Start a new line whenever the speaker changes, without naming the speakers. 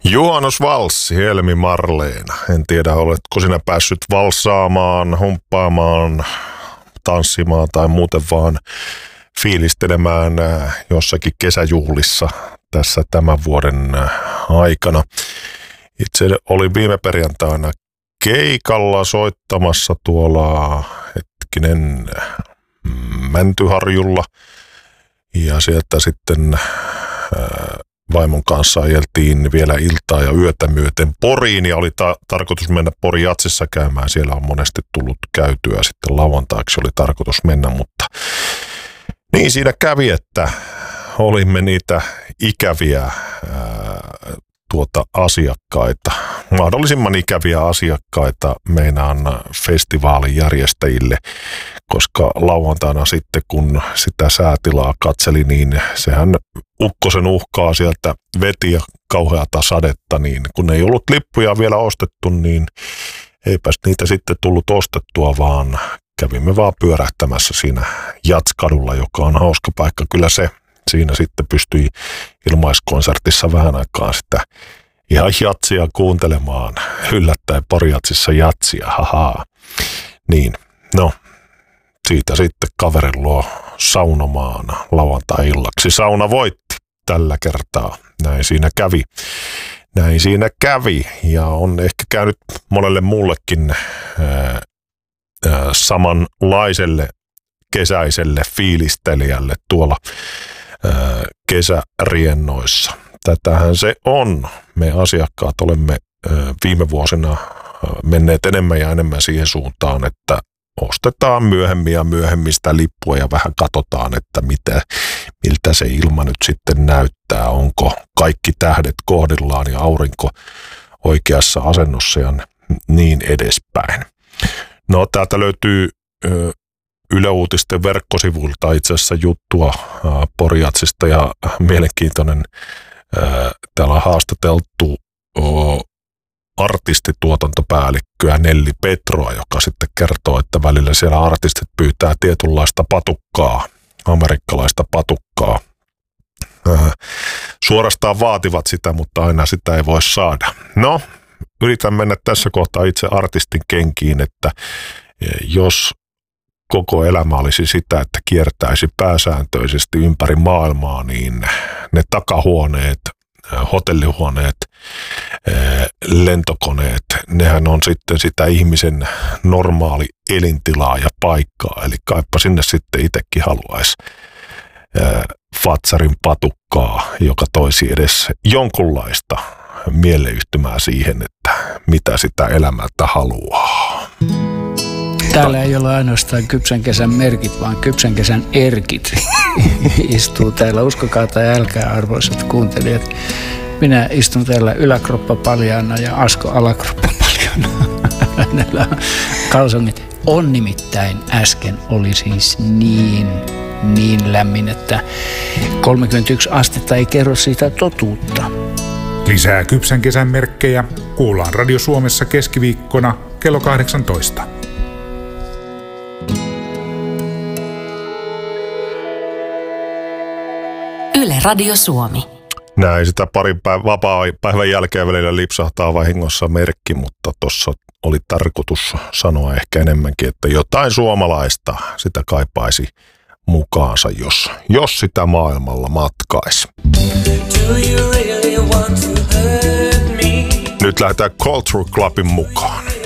Juhannusvalssi, Helmi Marleena. En tiedä, oletko sinä päässyt valssaamaan, humppaamaan, tanssimaan tai muuten vaan fiilistelemään jossakin kesäjuhlissa tässä tämän vuoden aikana. Itse olin viime perjantaina keikalla soittamassa tuolla Mäntyharjulla ja sieltä sitten vaimon kanssa ajeltiin vielä iltaa ja yötä myöten Poriin ja oli tarkoitus mennä Porin Jatsissa käymään. Siellä on monesti tullut käytyä, sitten lauantaiksi oli tarkoitus mennä, mutta niin siinä kävi, että olimme niitä ikäviä asiakkaita, mahdollisimman ikäviä asiakkaita meinaan festivaalin järjestäjille, koska lauantaina sitten kun sitä säätilaa katseli, niin sehän ukkosen uhkaa sieltä veti ja kauheata sadetta, niin kun ei ollut lippuja vielä ostettu, niin eipäs niitä sitten tullut ostettua, vaan kävimme vaan pyörähtämässä siinä Jatskadulla, joka on hauska paikka. Kyllä se siinä sitten pystyi ilmaiskonsertissa vähän aikaa sitä ihan jatsia kuuntelemaan. Yllättäen Pori-Jatsissa jatsia, hahaa. Niin, no, siitä sitten kaverin luo saunomaan lauantai-illaksi. Sauna voitti tällä kertaa. Näin siinä kävi. Ja on ehkä käynyt monelle muullekin samanlaiselle kesäiselle fiilistelijälle tuolla kesäriennoissa. Tätähän se on. Me asiakkaat olemme viime vuosina menneet enemmän ja enemmän siihen suuntaan, että ostetaan myöhemmin ja myöhemmistä lippua ja vähän katsotaan, että miltä se ilma nyt sitten näyttää. Onko kaikki tähdet kohdillaan ja aurinko oikeassa asennossa ja niin edespäin. No täältä löytyy Yle Uutisten verkkosivuilta itse asiassa juttua Pori-Jatsista ja mielenkiintoinen. Täällä on haastateltu artistituotantopäällikköä Nelli Petroa, joka sitten kertoo, että välillä siellä artistit pyytää tietynlaista patukkaa, amerikkalaista patukkaa. Suorastaan vaativat sitä, mutta aina sitä ei voi saada. No, yritän mennä tässä kohtaa itse artistin kenkiin, että jos koko elämä olisi sitä, että kiertäisi pääsääntöisesti ympäri maailmaa, niin ne takahuoneet, hotellihuoneet, lentokoneet, nehän on sitten sitä ihmisen normaali elintilaa ja paikkaa. Eli kaipa sinne sitten itsekin haluaisi Fatsarin patukkaa, joka toisi edes jonkunlaista mieleyhtymää siihen, että mitä sitä elämältä haluaa.
Täällä ei ole ainoastaan kypsän kesän merkit, vaan kypsän kesän erkit istuu täällä. Uskokaa tai älkää, arvoisat kuuntelijat. Minä istun täällä yläkroppa paljaana ja Asko alakroppa paljaana. Hänellä on kalsonit. On nimittäin äsken oli siis niin lämmin, että 31 astetta ei kerro siitä totuutta.
Lisää kypsän kesän merkkejä kuullaan Radio Suomessa keskiviikkona kello 18.
Yle Radio Suomi.
Näin sitä parin vapaa-päivän jälkeen välillä lipsahtaa vahingossa merkki, mutta tuossa oli tarkoitus sanoa ehkä enemmänkin, että jotain suomalaista sitä kaipaisi mukaansa, jos sitä maailmalla matkaisi. Nyt lähdetään Culture Clubin mukaan.